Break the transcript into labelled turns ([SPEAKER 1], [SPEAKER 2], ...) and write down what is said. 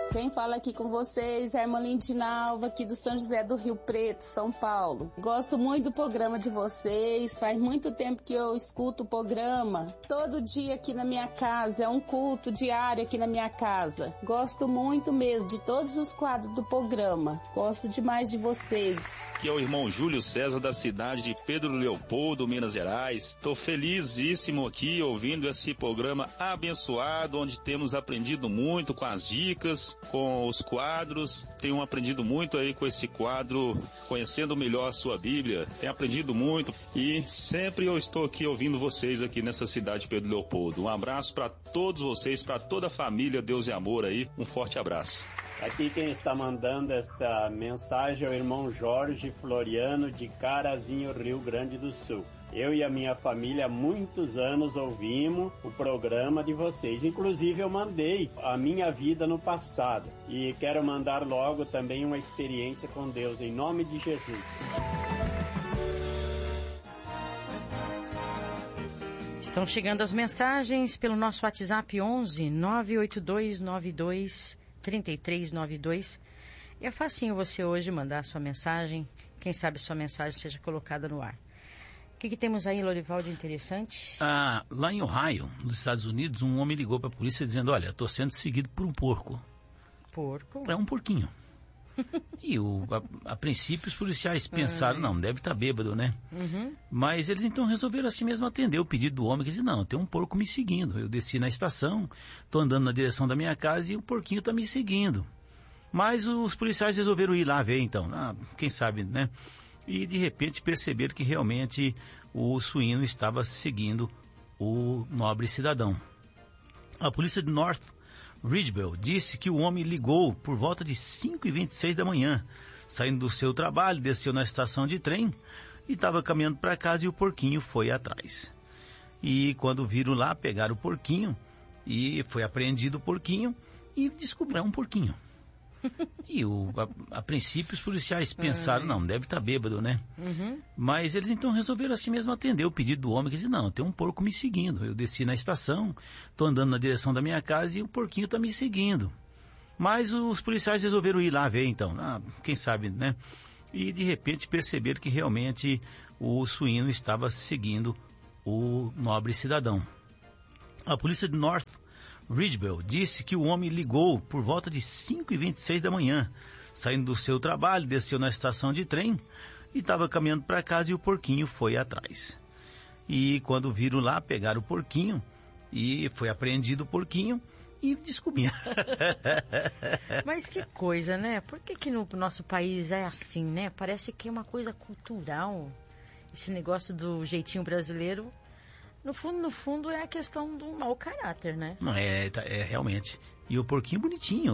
[SPEAKER 1] Quem fala aqui com vocês é a irmã Lindinalva, aqui do São José do Rio Preto, São Paulo. Gosto muito do programa de vocês, faz muito tempo que eu escuto o programa. Todo dia aqui na minha casa, é um culto diário aqui na minha casa. Gosto muito mesmo de todos os quadros do programa. Gosto demais de vocês.
[SPEAKER 2] Aqui é o irmão Júlio César da cidade de Pedro Leopoldo, Minas Gerais. Estou felizíssimo aqui ouvindo esse programa abençoado, onde temos aprendido muito com as dicas, com os quadros. Tenho aprendido muito aí com esse quadro, conhecendo melhor a sua Bíblia. Tenho aprendido muito e sempre eu estou aqui ouvindo vocês aqui nessa cidade de Pedro Leopoldo. Um abraço para todos vocês, para toda a família Deus e Amor aí. Um forte abraço.
[SPEAKER 3] Aqui quem está mandando esta mensagem é o irmão Jorge Floriano de Carazinho, Rio Grande do Sul. Eu e a minha família há muitos anos ouvimos o programa de vocês. Inclusive eu mandei a minha vida no passado. E quero mandar logo também uma experiência com Deus, em nome de Jesus.
[SPEAKER 4] Estão chegando as mensagens pelo nosso WhatsApp 11 98292 3392. É facinho você hoje mandar sua mensagem. Quem sabe sua mensagem seja colocada no ar. O que temos aí, Lorival, de interessante?
[SPEAKER 5] Lá em Ohio, nos Estados Unidos, um homem ligou para a polícia dizendo: olha, estou sendo seguido por um porco.
[SPEAKER 4] Porco?
[SPEAKER 5] É um porquinho. E a princípio os policiais pensaram, não, deve estar bêbado, né? Uhum. Mas eles então resolveram assim mesmo atender o pedido do homem, que disse: não, tem um porco me seguindo. Eu desci na estação, estou andando na direção da minha casa e o porquinho está me seguindo. Mas os policiais resolveram ir lá ver então, quem sabe, né? E de repente perceberam que realmente o suíno estava seguindo o nobre cidadão. A polícia de North Ridgeville disse que o homem ligou por volta de 5h26 da manhã, saindo do seu trabalho, desceu na estação de trem e estava caminhando para casa e o porquinho foi atrás. E quando viram lá, pegaram o porquinho e foi apreendido o porquinho e descobriram um porquinho. E a princípio os policiais pensaram, não, deve estar bêbado, né? Uhum. Mas eles então resolveram assim mesmo atender o pedido do homem, que disse: não, tem um porco me seguindo. Eu desci na estação, estou andando na direção da minha casa e o porquinho está me seguindo. Mas os policiais resolveram ir lá ver então, quem sabe, né? E de repente perceberam que realmente o suíno estava seguindo o nobre cidadão. A polícia de North Ridgeville disse que o homem ligou por volta de 5h26 da manhã, saindo do seu trabalho, desceu na estação de trem e estava caminhando para casa e o porquinho foi atrás. E quando viram lá, pegaram o porquinho e foi apreendido o porquinho e descobriram.
[SPEAKER 4] Mas que coisa, né? Por que no nosso país é assim, né? Parece que é uma coisa cultural, esse negócio do jeitinho brasileiro. No fundo, é a questão do mau caráter, né?
[SPEAKER 5] Não, é realmente. E o porquinho bonitinho.